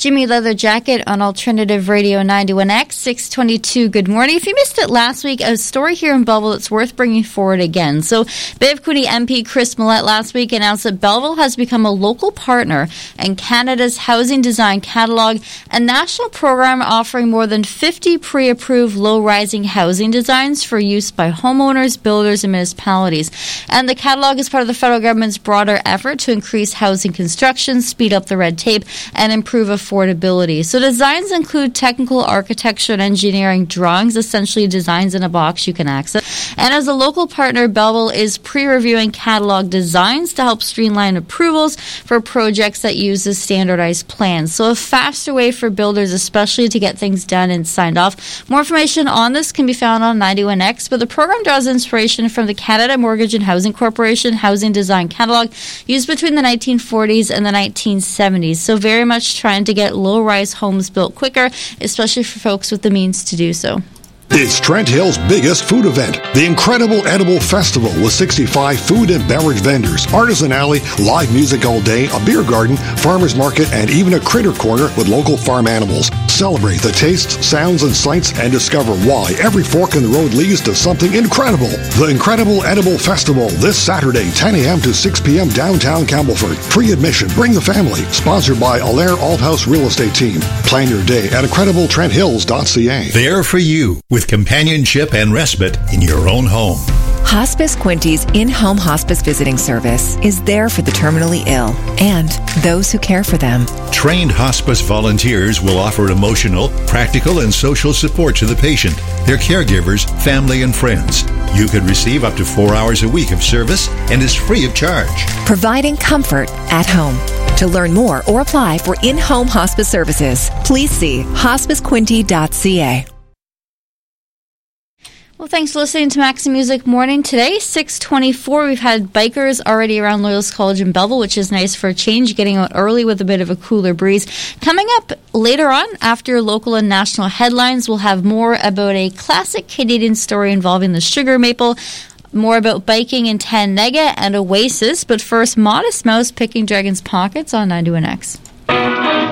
Jimmy Leather Jacket on Alternative Radio 91X, 622. Good morning. If you missed it last week, a story here in Belleville that's worth bringing forward again. So, Bay of Quinte MP Chris Millett last week announced that Belleville has become a local partner in Canada's Housing Design Catalog, a national program offering more than 50 pre-approved low-rising housing designs for use by homeowners, builders, and municipalities. And the catalog is part of the federal government's broader effort to increase housing construction, speed up the red tape, and improve affordability. So designs include technical architecture and engineering drawings, essentially designs in a box you can access. And as a local partner, Belleville is pre-reviewing catalog designs to help streamline approvals for projects that use the standardized plans. So a faster way for builders, especially to get things done and signed off. More information on this can be found on 91X, but the program draws inspiration from the Canada Mortgage and Housing Corporation Housing Design Catalog used between the 1940s and the 1970s. So very much trying to get low-rise homes built quicker, especially for folks with the means to do so. It's Trent Hill's biggest food event, the Incredible Edible Festival, with 65 food and beverage vendors, artisan alley, live music all day, a beer garden, farmers market, and even a critter corner with local farm animals. Celebrate the tastes, sounds, and sights and discover why every fork in the road leads to something incredible. The Incredible Edible Festival, this Saturday, 10 a.m. to 6 p.m. downtown Campbellford. Free admission. Bring the family. Sponsored by Allaire Althouse Real Estate Team. Plan your day at incrediblentrenthills.ca. There for you, with companionship and respite in your own home. Hospice Quinte's in-home hospice visiting service is there for the terminally ill and those who care for them. Trained hospice volunteers will offer emotional, practical, and social support to the patient, their caregivers, family, and friends. You could receive up to 4 hours a week of service and is free of charge. Providing comfort at home. To learn more or apply for in-home hospice services, please see hospicequinte.ca. Well, thanks for listening to Maxim Music Morning today, 6:24. We've had bikers already around Loyalist College in Belleville, which is nice for a change, getting out early with a bit of a cooler breeze. Coming up later on, after local and national headlines, we'll have more about a classic Canadian story involving the sugar maple, more about biking in Tannega and Oasis. But first, Modest Mouse picking Dragon's Pockets on 91X.